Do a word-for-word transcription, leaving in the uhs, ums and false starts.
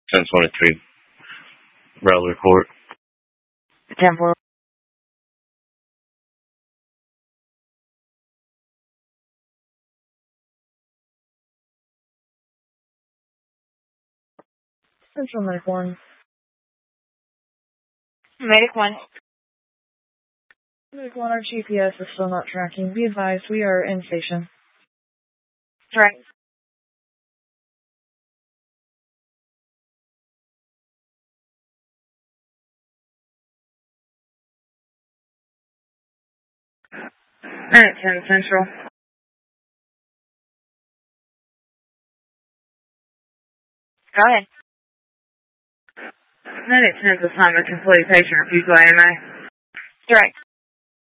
ten twenty-three, Railway Court. ten four. Central Medic one. Medic one. Medic one, our G P S is still not tracking. Be advised, we are in station. Right. Medic ten Central. Go ahead. Medic ten assignment complete. Patient refusal A M A. Direct.